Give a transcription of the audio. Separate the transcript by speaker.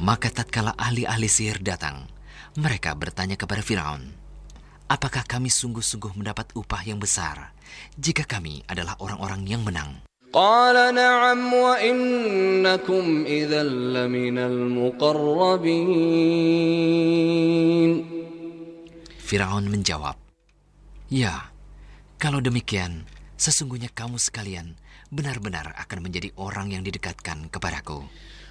Speaker 1: Maka tatkala ahli-ahli sihir datang, mereka bertanya kepada Firaun, "Apakah kami sungguh-sungguh mendapat upah yang besar jika kami adalah orang-orang yang menang?"
Speaker 2: قال نعم وإنكم إذا لمن المقربين.
Speaker 1: Firaun menjawab, "Ya, kalau demikian, sesungguhnya kamu sekalian benar-benar akan menjadi orang yang didekatkan kepadaku."